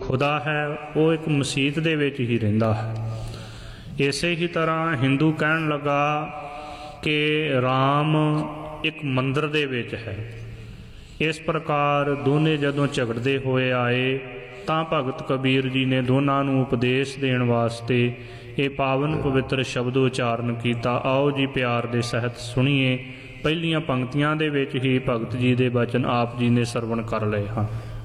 ਖੁਦਾ ਹੈ ਉਹ ਇੱਕ ਮਸੀਤ ਦੇ ਵਿੱਚ ਹੀ ਰਹਿੰਦਾ ਹੈ। ਇਸੇ ਹੀ ਤਰ੍ਹਾਂ ਹਿੰਦੂ ਕਹਿਣ ਲੱਗਾ ਕਿ ਰਾਮ ਇੱਕ ਮੰਦਰ ਦੇ ਵਿੱਚ ਹੈ। ਇਸ ਪ੍ਰਕਾਰ ਦੋਨੇ ਜਦੋਂ ਝਗੜਦੇ ਹੋਏ ਆਏ ਤਾਂ ਭਗਤ ਕਬੀਰ ਜੀ ਨੇ ਦੋਨਾਂ ਨੂੰ ਉਪਦੇਸ਼ ਦੇਣ ਵਾਸਤੇ ਇਹ ਪਾਵਨ ਪਵਿੱਤਰ ਸ਼ਬਦ ਉਚਾਰਨ ਕੀਤਾ। ਆਓ ਜੀ ਪਿਆਰ ਦੇ ਸਹਿਤ ਸੁਣੀਏ। ਪਹਿਲੀਆਂ ਪੰਕਤੀਆਂ ਦੇ ਵਿੱਚ ਹੀ ਭਗਤ ਜੀ ਦੇ ਬਚਨ ਆਪ ਜੀ ਨੇ ਸਰਵਣ ਕਰ ਲਏ ਹਨ।